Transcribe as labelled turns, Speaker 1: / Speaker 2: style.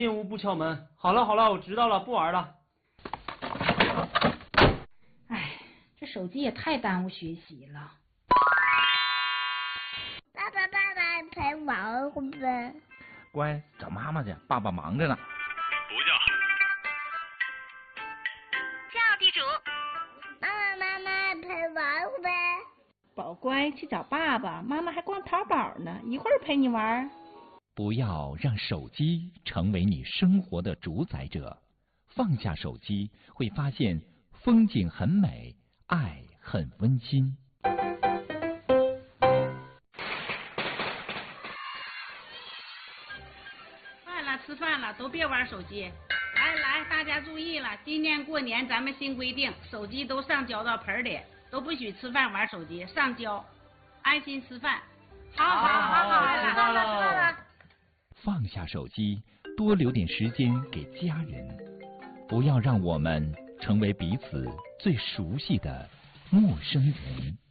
Speaker 1: 进屋不敲门。好了好了，我知道了，不玩了。
Speaker 2: 哎，这手机也太耽误学习了。
Speaker 3: 爸爸陪玩会呗。
Speaker 4: 乖，找妈妈去，爸爸忙着呢。
Speaker 5: 不叫。
Speaker 3: 叫地主。妈妈陪玩会呗。
Speaker 6: 宝乖，去找爸爸，妈妈还逛淘宝呢，一会儿陪你玩。
Speaker 7: 不要让手机成为你生活的主宰者，放下手机，会发现风景很美，爱很温馨。
Speaker 8: 吃饭了，都别玩手机。来，大家注意了，今年过年咱们新规定，手机都上交到盆里，都不许吃饭玩手机，上交，安心吃饭。好，
Speaker 1: 吃饭了。
Speaker 7: 放下手机，多留点时间给家人，不要让我们成为彼此最熟悉的陌生人。